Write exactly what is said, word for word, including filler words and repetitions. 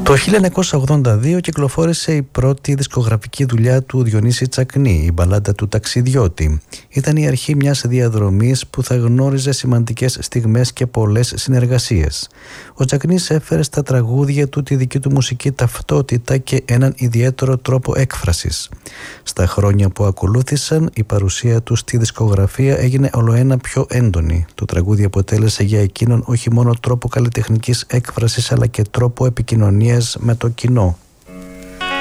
Το χίλια εννιακόσια ογδόντα δύο κυκλοφόρησε η πρώτη δισκογραφική δουλειά του Διονύση Τσακνή, η μπαλάντα του Ταξιδιώτη. Ήταν η αρχή μιας διαδρομής που θα γνώριζε σημαντικές στιγμές και πολλές συνεργασίες. Ο Τσακνής έφερε στα τραγούδια του τη δική του μουσική ταυτότητα και έναν ιδιαίτερο τρόπο έκφρασης. Στα χρόνια που ακολούθησαν, η παρουσία του στη δισκογραφία έγινε ολοένα πιο έντονη. Το τραγούδι αποτέλεσε για εκείνον όχι μόνο τρόπο καλλιτεχνικής έκφρασης, αλλά και τρόπο επικοινωνίας με το κοινό.